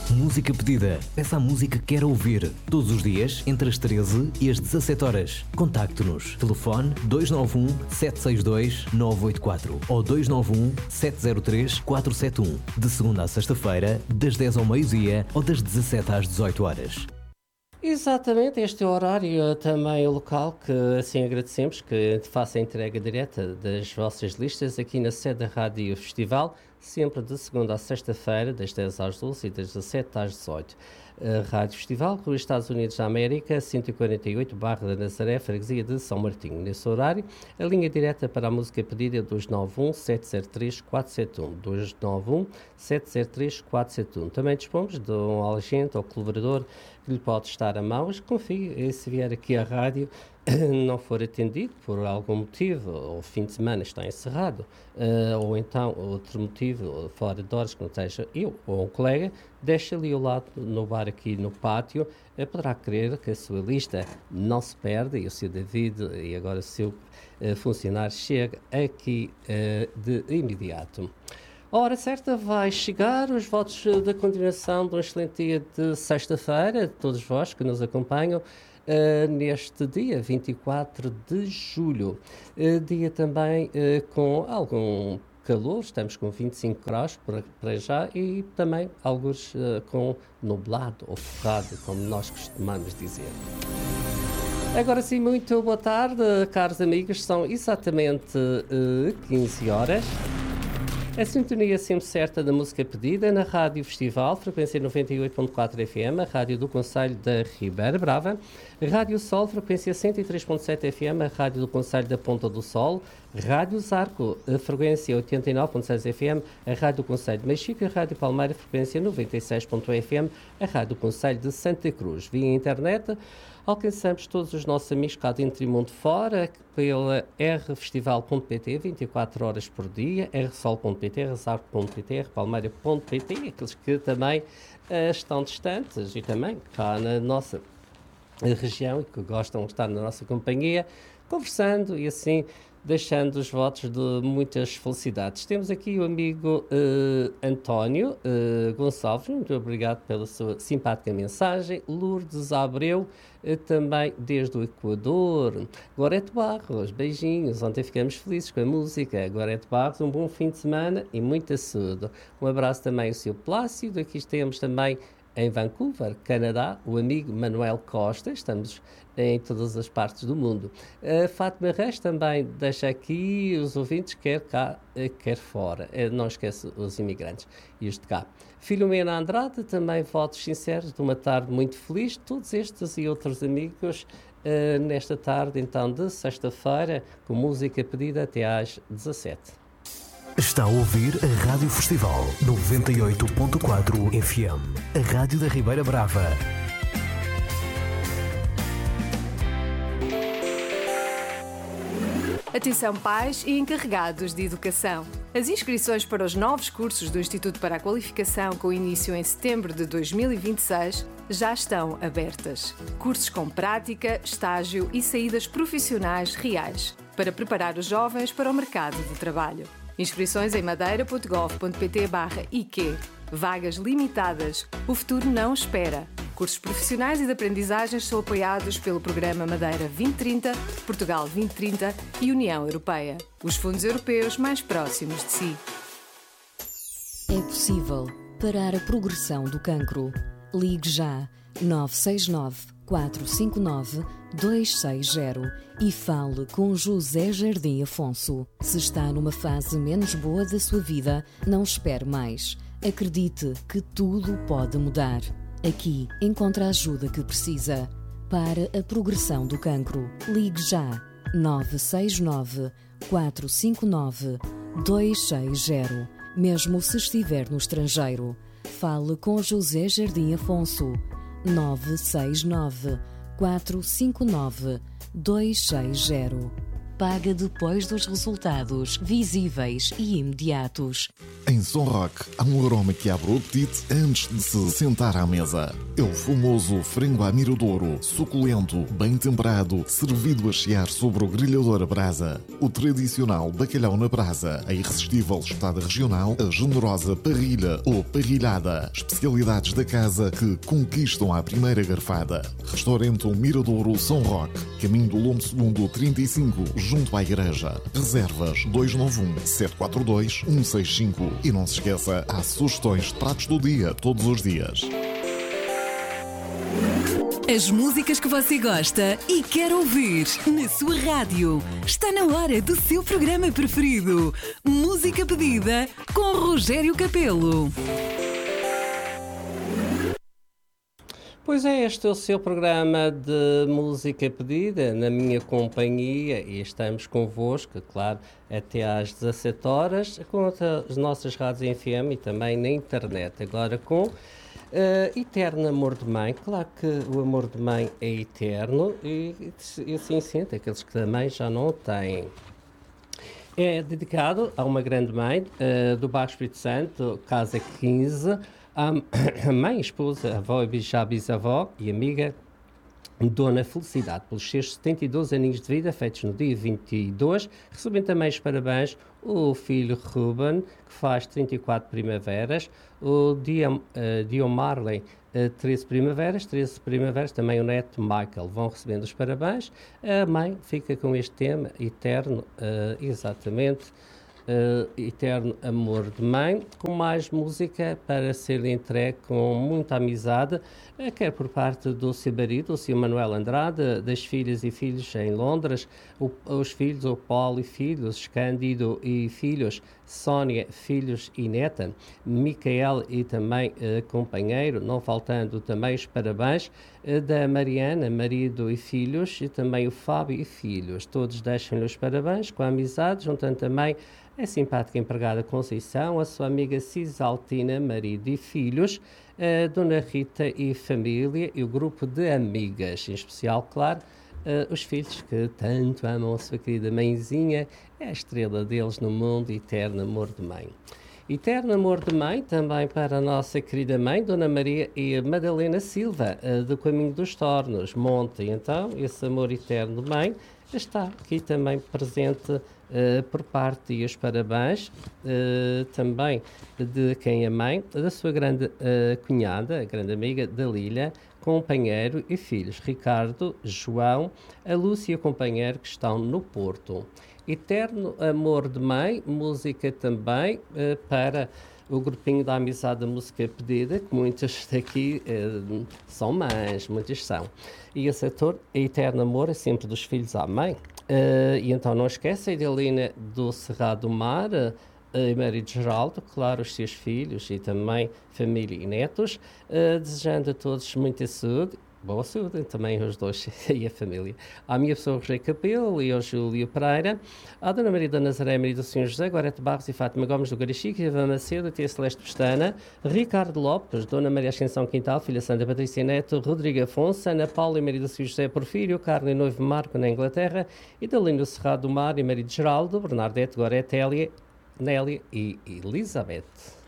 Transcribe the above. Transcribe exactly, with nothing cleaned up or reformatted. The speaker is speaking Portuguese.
Música pedida. Peça a música que quer ouvir. Todos os dias, entre as treze e as dezassete horas. Contacte-nos. Telefone dois nove um, sete seis dois, nove oito quatro ou dois nove um, sete zero três, quatro sete um. De segunda a sexta-feira, das dez ao meio-dia ou das dezassete às dezoito horas. Exatamente, este é o horário também local que assim agradecemos que faça a entrega direta das vossas listas aqui na sede da Rádio Festival, sempre de segunda a sexta-feira, das dez às doze e das dezassete às dezoito. A Rádio Festival, Rua Estados Unidos da América, cento e quarenta e oito, Barra da Nazaré, Freguesia de São Martinho. Nesse horário, a linha direta para a música pedida é dois nove um, sete zero três, quatro sete um. dois nove um, sete zero três, quatro sete um. Também dispomos de um agente ou colaborador que lhe pode estar a mão, mas confie, se vier aqui à rádio, não for atendido por algum motivo, ou o fim de semana está encerrado, uh, ou então outro motivo, fora de horas, que não seja eu ou um colega, deixa ali ao lado no bar aqui no pátio, uh, poderá crer que a sua lista não se perde, e o seu David e agora o seu uh, funcionário chega aqui uh, de imediato. A hora certa vai chegar, os votos da continuação de um excelente dia de sexta-feira, todos vós que nos acompanham, Uh, neste dia vinte e quatro de julho, uh, dia também uh, com algum calor, estamos com vinte e cinco graus para, para já e também alguns uh, com nublado ou forrado, como nós costumamos dizer. Agora sim, muito boa tarde, caros amigos, são exatamente uh, quinze horas. A sintonia sempre certa da música pedida na Rádio Festival, frequência noventa e oito ponto quatro F M, a rádio do Concelho da Ribeira Brava. Rádio Sol, frequência cento e três ponto sete F M, a rádio do Concelho da Ponta do Sol. Rádio Zarco, a frequência oitenta e nove ponto seis F M, a rádio do Concelho de Mexico. E a Rádio Palmeira, frequência noventa e seis ponto um F M, a rádio do Concelho de Santa Cruz. Via internet, alcançamos todos os nossos amigos cá dentro e mundo fora pela r festival ponto p t, vinte e quatro horas por dia, r sol ponto p t, r zarco ponto p t, r palmeira ponto p t, aqueles que também uh, estão distantes e também cá na nossa região e que gostam de estar na nossa companhia, conversando e assim deixando os votos de muitas felicidades. Temos aqui o amigo uh, António uh, Gonçalves, muito obrigado pela sua simpática mensagem. Lourdes Abreu, uh, também desde o Equador. Gorete Barros, beijinhos, ontem ficamos felizes com a música. Gorete Barros, um bom fim de semana e muita saúde. Um abraço também ao seu Plácido, aqui temos também em Vancouver, Canadá, o amigo Manuel Costa, estamos em todas as partes do mundo. A Fátima Reis também deixa aqui os ouvintes, quer cá, quer fora. Não esquece os imigrantes e os de cá. Filomena Andrade, também votos sinceros de uma tarde muito feliz. Todos estes e outros amigos uh, nesta tarde, então, de sexta-feira, com música pedida até às dezassete. Está a ouvir a Rádio Festival noventa e oito ponto quatro F M, a rádio da Ribeira Brava. Atenção pais e encarregados de educação. As inscrições para os novos cursos do Instituto para a Qualificação com início em setembro de dois mil e vinte e seis já estão abertas. Cursos com prática, estágio e saídas profissionais reais para preparar os jovens para o mercado de trabalho. Inscrições em madeira ponto gov ponto pt barra I Q. Vagas limitadas. O futuro não espera. Cursos profissionais e de aprendizagens são apoiados pelo Programa Madeira vinte trinta, Portugal vinte trinta e União Europeia. Os fundos europeus mais próximos de si. É possível parar a progressão do cancro. Ligue já nove seis nove, quatro cinco nove, dois seis zero e fale com José Jardim Afonso. Se está numa fase menos boa da sua vida, não espere mais. Acredite que tudo pode mudar. Aqui encontra a ajuda que precisa. Para a progressão do cancro, ligue já nove seis nove, quatro cinco nove, dois seis zero. Mesmo se estiver no estrangeiro, fale com José Jardim Afonso. nove seis nove, quatro cinco nove, dois seis zero. paga depois dos resultados visíveis e imediatos. Em Som Rock, há um aroma que abre o apetite antes de se sentar à mesa. É o famoso frango à miradouro, suculento, bem temperado, servido a chiar sobre o grelhador a brasa. O tradicional bacalhau na brasa, a irresistível espetada regional, a generosa parrilha ou parrilhada. Especialidades da casa que conquistam à primeira garfada. Restaurante Miradouro Som Rock, caminho do Lombo Segundo trinta e cinco, junto à igreja. Reservas dois nove um, sete quatro dois, um seis cinco. E não se esqueça, há sugestões de pratos do dia todos os dias. As músicas que você gosta e quer ouvir na sua rádio. Está na hora do seu programa preferido. Música pedida com Rogério Capelo. Pois é, este é o seu programa de música pedida, na minha companhia, e estamos convosco, claro, até às dezassete horas, com as nossas rádios F M e também na internet. Agora com uh, Eterno Amor de Mãe. Claro que o amor de mãe é eterno e, e assim sente aqueles que também já não o têm. É dedicado a uma grande mãe uh, do Baixo Espírito Santo, Casa quinze, a mãe, esposa, avó e já bisavó e amiga Dona Felicidade, pelos seus setenta e dois aninhos de vida, feitos no dia vinte e dois, recebem também os parabéns o filho Ruben, que faz trinta e quatro primaveras, o Diam, uh, Diomarley, uh, treze primaveras, treze primaveras, também o neto Michael, vão recebendo os parabéns. A mãe fica com este tema, eterno, uh, exatamente, Uh, Eterno Amor de Mãe, com mais música para ser entregue com muita amizade, uh, quer por parte do seu marido, o seu Manuel Andrade, das filhas e filhos em Londres, o, os filhos, o Paulo e filhos, Cândido e filhos, Sónia, filhos e neta, Micael e também uh, companheiro, não faltando também os parabéns uh, da Mariana, marido e filhos, e também o Fábio e filhos. Todos deixam-lhe os parabéns com a amizade, juntando também a simpática empregada Conceição, a sua amiga Cisaltina, marido e filhos, a Dona Rita e família e o grupo de amigas, em especial, claro, uh, os filhos que tanto amam a sua querida mãezinha, é a estrela deles no mundo, Eterno Amor de Mãe. Eterno Amor de Mãe, também para a nossa querida mãe, Dona Maria e Madalena Silva, uh, do Caminho dos Tornos, Monte. Então, esse amor eterno de mãe está aqui também presente Uh, por parte e os parabéns uh, também de quem é mãe, da sua grande uh, cunhada, a grande amiga Dalília, companheiro e filhos, Ricardo, João, a Lúcia e o companheiro que estão no Porto. Eterno Amor de Mãe, música também uh, para o grupinho da Amizade da Música Pedida, que muitas daqui uh, são mães, muitas são. E esse ator, Eterno Amor, é sempre dos filhos à mãe. Uh, e então não esquece a Idelina do Cerrado do Mar, uh, e marido Geraldo, claro, os seus filhos e também família e netos, uh, desejando a todos muita saúde, boa saúde, também os dois e a família. À minha pessoa, Rogério Capelo e ao Júlio Pereira, à Dona Maria da Nazaré, Maria do Senhor José, Gorete Barros e Fátima Gomes do Garichique, Ivan Macedo, Tia Celeste Pestana, Ricardo Lopes, Dona Maria Ascensão Quintal, Filha Santa Patrícia Neto, Rodrigo Afonso, Ana Paula e Maria do Senhor José Porfírio, Carlos e Noivo Marco na Inglaterra, Idalino Cerrado do Mar e Maria de Geraldo, Bernardete, Gorete, Hélia, Nélia e Elizabeth.